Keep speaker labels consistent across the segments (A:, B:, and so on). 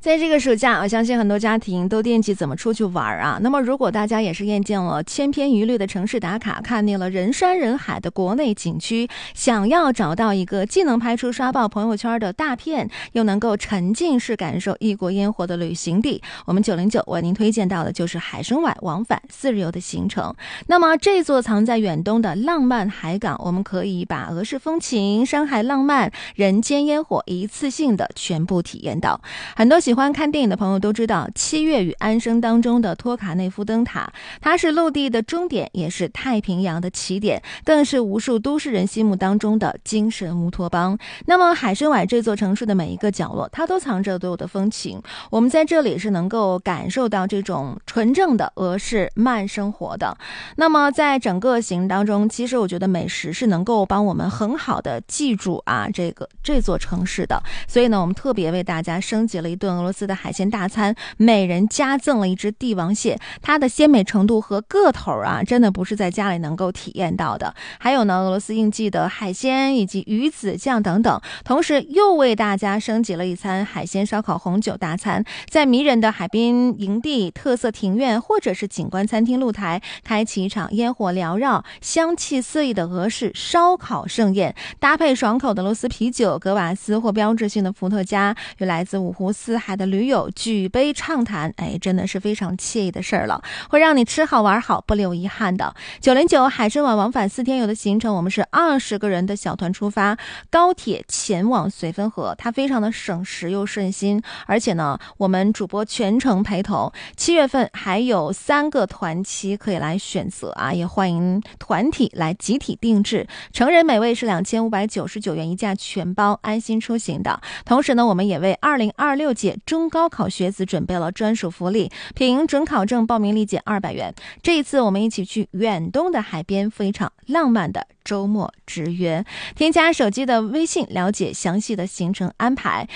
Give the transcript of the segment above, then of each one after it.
A: 在这个暑假，我相信很多家庭都惦记怎么出去玩啊。那么如果大家也是厌倦了千篇一律的城市打卡，看腻了人山人海的国内景区，想要找到一个既能拍出刷爆朋友圈的大片，又能够沉浸式感受异国烟火的旅行地，我们909为您推荐到的就是海参崴往返4日游的行程。那么这座藏在远东的浪漫海港，我们可以把俄式风情、山海浪漫、人间烟火一次性的全部体验到。很多喜欢看电影的朋友都知道《7月与安生》当中的托卡内夫灯塔，它是陆地的终点，也是太平洋的起点，更是无数都市人心目当中的精神乌托邦。那么海参崴这座城市的每一个角落，它都藏着独有的风情，我们在这里是能够感受到这种纯正的俄式慢生活的。那么在整个行当中，其实我觉得美食是能够帮我们很好的记住这座城市的，所以呢，我们特别为大家升级了一顿俄罗斯的海鲜大餐，每人加赠了一只帝王蟹，它的鲜美程度和个头真的不是在家里能够体验到的。还有呢，俄罗斯应季的海鲜以及鱼子酱等等，同时又为大家升级了一餐海鲜烧烤红酒大餐，在迷人的海滨营地、特色庭院或者是景观餐厅露台，开启一场烟火缭绕、香气四溢的俄式烧烤盛宴，搭配爽口的俄罗斯啤酒、格瓦斯或标志性的伏特加，与来自五湖四海的驴友举杯畅谈，真的是非常惬意的事儿了，会让你吃好玩好，不留遗憾的。909海参崴往返4天游的行程，我们是20个人的小团出发，高铁前往绥芬河，它非常的省时又顺心，而且呢，我们主播全程陪同。7月份还有3个团期可以来选择也欢迎团体来集体定制，成人每位是2599元一价全包，安心出行的。同时呢，我们也为2026届中高考学子准备了专属福利，凭准考证报名立减200元。这一次我们一起去远东的海边，赴一场浪漫的周末之约。添加手机的微信了解详细的行程安排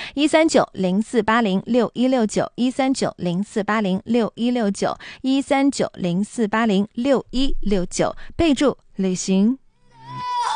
A: ，13904806169，13904806169，13904806169，备注旅行。